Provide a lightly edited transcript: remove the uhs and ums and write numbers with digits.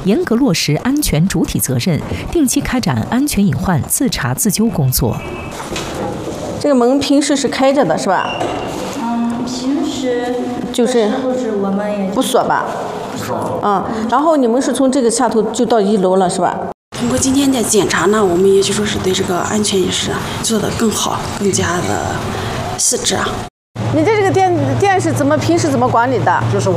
严格落实安全主体责任，定期开展安全隐患自查自纠工作。 这个门平时是开着的，是吧？ 平时就是我们也不锁吧？不锁。然后你们是从这个下头就到1楼了，是吧？ 通过今天的检查呢，我们也就说是对这个安全意识做得更好，更加的细致啊。 你这个店是平时怎么管理的？ 就是